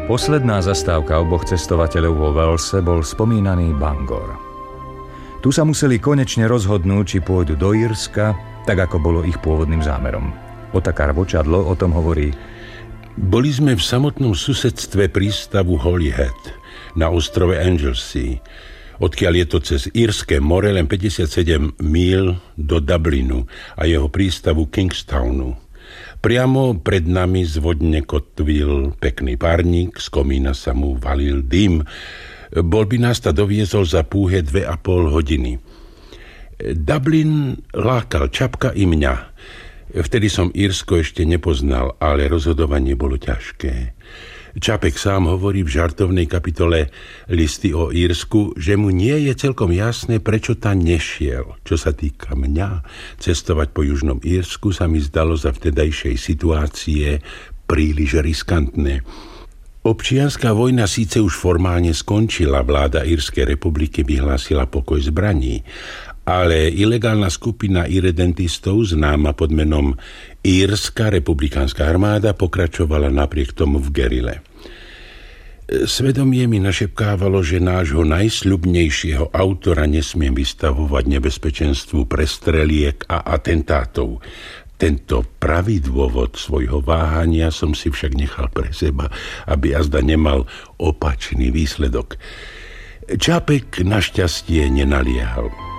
Posledná zastávka oboch cestovateľov vo Walese bol spomínaný Bangor. Tu sa museli konečne rozhodnúť, či pôjdu do Írska, tak ako bolo ich pôvodným zámerom. Otakar Vočadlo o tom hovorí: Boli sme v samotnom susedstve prístavu Holyhead na ostrove Anglesey, odkiaľ je to cez Írske more len 57 míl do Dublinu a jeho prístavu Kingstownu. Priamo pred nami zvodne kotvil pekný párnik, z komína sa mu valil dym. Bol by nás ta doviezol za púhe 2,5 hodiny. Dublin lákal Čapka i mňa. Vtedy som Írsko ešte nepoznal, ale rozhodovanie bolo ťažké. Čapek sám hovorí v žartovnej kapitole Listy o Írsku, že mu nie je celkom jasné, prečo tam nešiel. Čo sa týka mňa, cestovať po južnom Írsku sa mi zdalo za vtedajšej situácie príliš riskantné. Občianská vojna síce už formálne skončila, vláda Írskej republiky vyhlásila pokoj zbraní, ale ilegálna skupina irredentistov, známa pod menom Írska republikánska armáda, pokračovala napriek tomu v gerile. Svedomie mi našepkávalo, že nášho najsľubnejšieho autora nesmiem vystavovať nebezpečenstvu prestreliek a atentátov. Tento pravý dôvod svojho váhania som si však nechal pre seba, aby azda nemal opačný výsledok. Čapek našťastie nenaliehal.